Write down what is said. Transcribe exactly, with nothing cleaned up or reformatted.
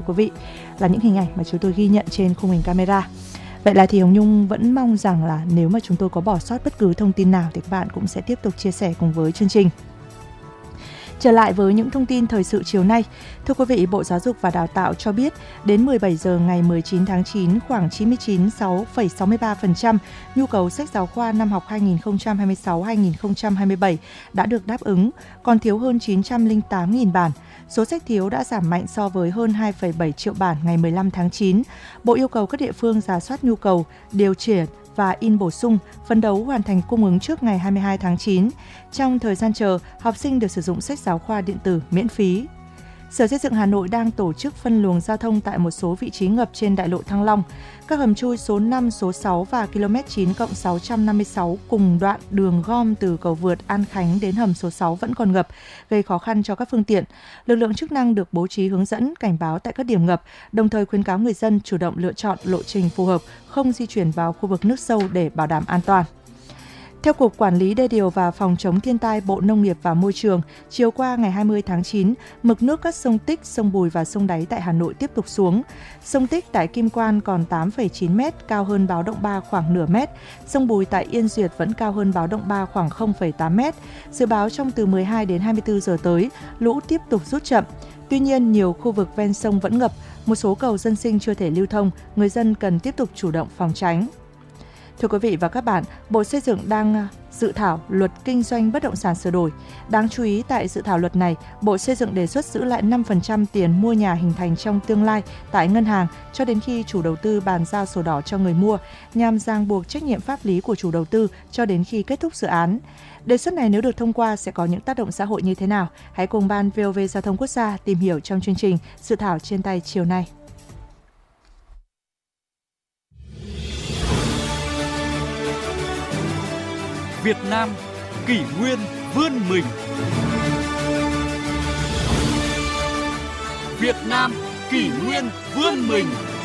quý vị, là những hình ảnh mà chúng tôi ghi nhận trên khung hình camera. Vậy là thì Hồng Nhung vẫn mong rằng là nếu mà chúng tôi có bỏ sót bất cứ thông tin nào thì các bạn cũng sẽ tiếp tục chia sẻ cùng với chương trình. Trở lại với những thông tin thời sự chiều nay, thưa quý vị, Bộ Giáo dục và Đào tạo cho biết đến mười bảy giờ ngày mười chín tháng chín, khoảng chín mươi chín phẩy sáu mươi ba phần trăm nhu cầu sách giáo khoa năm học hai nghìn không trăm hai mươi sáu hai nghìn không trăm hai mươi bảy đã được đáp ứng, còn thiếu hơn chín trăm lẻ tám nghìn bản. Số sách thiếu đã giảm mạnh so với hơn hai phẩy bảy triệu bản ngày mười lăm tháng chín. Bộ yêu cầu các địa phương rà soát nhu cầu, điều chỉnh và in bổ sung, phấn đấu hoàn thành cung ứng trước ngày hai mươi hai tháng chín. Trong thời gian chờ, học sinh được sử dụng sách giáo khoa điện tử miễn phí. Sở Xây dựng Hà Nội đang tổ chức phân luồng giao thông tại một số vị trí ngập trên đại lộ Thăng Long. Các hầm chui số năm, số sáu và ki lô mét chín cộng sáu trăm năm mươi sáu cùng đoạn đường gom từ cầu vượt An Khánh đến hầm số sáu vẫn còn ngập, gây khó khăn cho các phương tiện. Lực lượng chức năng được bố trí hướng dẫn, cảnh báo tại các điểm ngập, đồng thời khuyến cáo người dân chủ động lựa chọn lộ trình phù hợp, không di chuyển vào khu vực nước sâu để bảo đảm an toàn. Theo Cục Quản lý Đê điều và Phòng chống thiên tai Bộ Nông nghiệp và Môi trường, chiều qua ngày hai mươi tháng chín, mực nước các sông Tích, sông Bùi và sông Đáy tại Hà Nội tiếp tục xuống. Sông Tích tại Kim Quan còn tám phẩy chín mét, cao hơn báo động ba khoảng nửa mét. Sông Bùi tại Yên Duyệt vẫn cao hơn báo động ba khoảng không phẩy tám mét. Dự báo trong từ mười hai đến hai mươi tư giờ tới, lũ tiếp tục rút chậm. Tuy nhiên, nhiều khu vực ven sông vẫn ngập, một số cầu dân sinh chưa thể lưu thông, người dân cần tiếp tục chủ động phòng tránh. Thưa quý vị và các bạn, Bộ Xây dựng đang dự thảo luật kinh doanh bất động sản sửa đổi. Đáng chú ý tại dự thảo luật này, Bộ Xây dựng đề xuất giữ lại năm phần trăm tiền mua nhà hình thành trong tương lai tại ngân hàng cho đến khi chủ đầu tư bàn giao sổ đỏ cho người mua, nhằm ràng buộc trách nhiệm pháp lý của chủ đầu tư cho đến khi kết thúc dự án. Đề xuất này nếu được thông qua sẽ có những tác động xã hội như thế nào? Hãy cùng Ban vê o vê Giao thông Quốc gia tìm hiểu trong chương trình Dự thảo trên tay chiều nay. Việt Nam kỷ nguyên vươn mình. Việt Nam kỷ nguyên vươn mình.